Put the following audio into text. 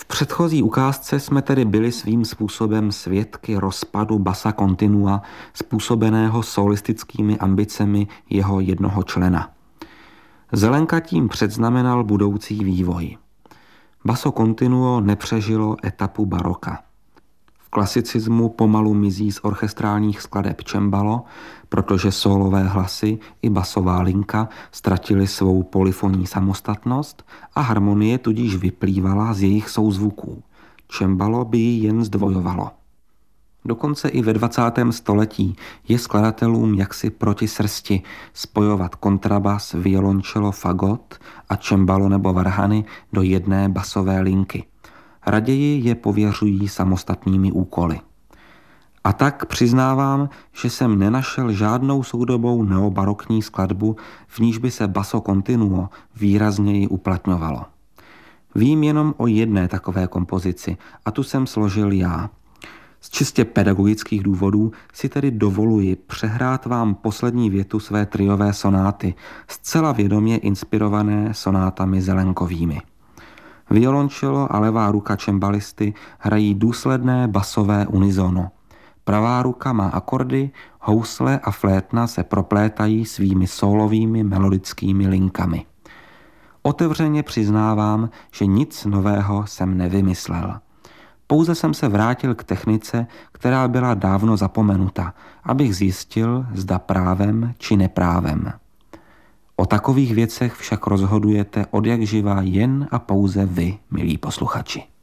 předchozí ukázce jsme tedy byli svým způsobem svědky rozpadu bassa continua způsobeného solistickými ambicemi jeho jednoho člena. Zelenka tím předznamenal budoucí vývoj. Basso continuo nepřežilo etapu baroka. V klasicismu pomalu mizí z orchestrálních skladeb cembalo, protože sólové hlasy i basová linka ztratily svou polyfonní samostatnost a harmonie tudíž vyplývala z jejich souzvuků. Cembalo by ji jen zdvojovalo. Dokonce i ve 20. století je skladatelům jaksi proti srsti spojovat kontrabas, violoncello, fagot a cembalo nebo varhany do jedné basové linky. Raději je pověřují samostatnými úkoly. A tak přiznávám, že jsem nenašel žádnou soudobou neobarokní skladbu, v níž by se basso continuo výrazněji uplatňovalo. Vím jenom o jedné takové kompozici a tu jsem složil já. Z čistě pedagogických důvodů si tedy dovoluji přehrát vám poslední větu své triové sonáty, zcela vědomě inspirované sonátami Zelenkovými. Violoncello a levá ruka cembalisty hrají důsledné basové unizono. Pravá ruka má akordy, housle a flétna se proplétají svými sólovými melodickými linkami. Otevřeně přiznávám, že nic nového jsem nevymyslel. Pouze jsem se vrátil k technice, která byla dávno zapomenuta, abych zjistil, zda právem či neprávem. O takových věcech však rozhodujete odjakživa jen a pouze vy, milí posluchači.